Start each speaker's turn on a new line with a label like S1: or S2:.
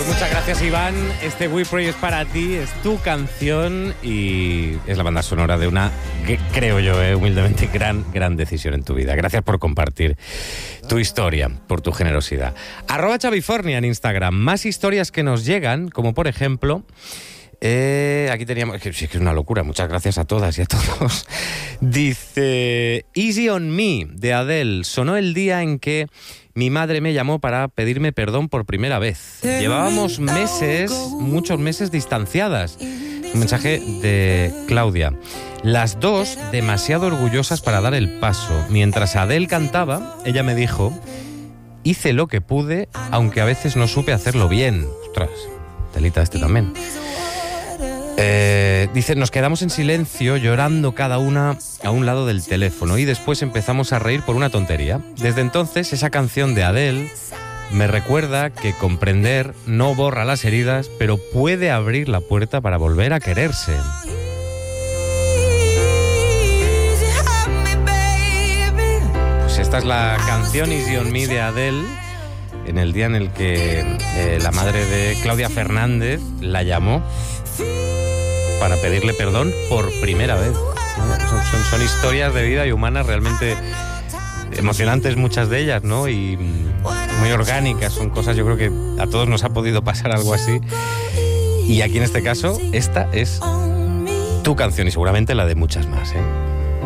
S1: Muchas gracias, Iván. Este We Pray es para ti, es tu canción y es la banda sonora de una, creo yo, humildemente, gran decisión en tu vida. Gracias por compartir tu historia, por tu generosidad. @Xavifornia en Instagram. Más historias que nos llegan, como por ejemplo... aquí teníamos... Sí, es que es una locura. Muchas gracias a todas y a todos. Dice... Easy on Me, de Adele. Sonó el día en que mi madre me llamó para pedirme perdón por primera vez. Llevábamos muchos meses distanciadas. Un mensaje de Claudia. Las dos demasiado orgullosas para dar el paso. Mientras Adele cantaba, ella me dijo... Hice lo que pude, aunque a veces no supe hacerlo bien. Ostras, telita también. Dice, nos quedamos en silencio llorando cada una a un lado del teléfono y después empezamos a reír por una tontería. Desde entonces esa canción de Adele me recuerda que comprender no borra las heridas, pero puede abrir la puerta para volver a quererse. Pues esta es la canción Easy on Me de Adele, en el día en el que la madre de Claudia Fernández la llamó para pedirle perdón por primera vez. Son historias de vida y humanas realmente emocionantes, muchas de ellas, ¿no? Y muy orgánicas, son cosas, yo creo que a todos nos ha podido pasar algo así. Y aquí en este caso, esta es tu canción y seguramente la de muchas más, ¿eh?